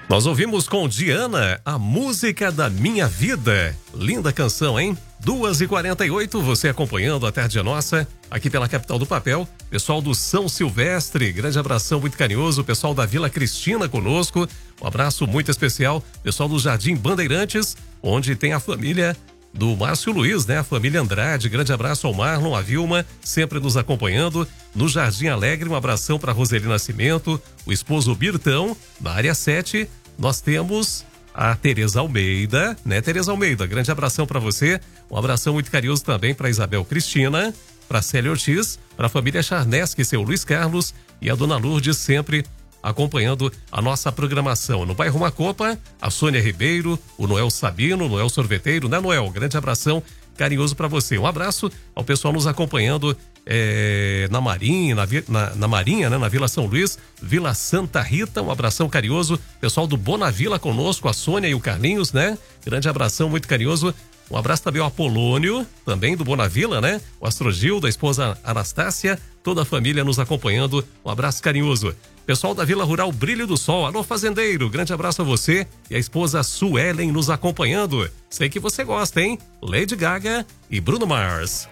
Nós ouvimos com Diana, a música da minha vida. Linda canção, hein? 2h48, você acompanhando a Tarde Nossa, aqui pela Capital do Papel. Pessoal do São Silvestre, grande abração muito carinhoso. Pessoal da Vila Cristina conosco, um abraço muito especial. Pessoal do Jardim Bandeirantes, onde tem a família do Márcio Luiz, né? A família Andrade, grande abraço ao Marlon, a Vilma, sempre nos acompanhando. No Jardim Alegre, um abração para Roseli Nascimento, o esposo Birtão. Na área 7, nós temos a Tereza Almeida, né? Tereza Almeida, grande abração para você. Um abração muito carinhoso também para Isabel Cristina, para Célia Ortiz, para a família Charnesky, seu Luiz Carlos e a dona Lourdes, sempre acompanhando a nossa programação. No bairro Macopa, a Sônia Ribeiro, o Noel Sabino, o Noel Sorveteiro, né, Noel? Grande abração carinhoso para você. Um abraço ao pessoal nos acompanhando na Marinha, na Marinha, né, na Vila São Luís, Vila Santa Rita. Um abração carinhoso. Pessoal do Bonavila conosco, a Sônia e o Carlinhos, né? Grande abração muito carinhoso. Um abraço também ao Apolônio, também do Bonavila, né? O Astrogil, da esposa Anastácia, toda a família nos acompanhando. Um abraço carinhoso. Pessoal da Vila Rural Brilho do Sol, alô fazendeiro, grande abraço a você e a esposa Suelen nos acompanhando. Sei que você gosta, hein? Lady Gaga e Bruno Mars.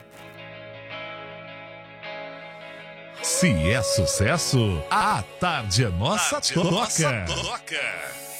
Se é sucesso, a Tarde é Nossa toca.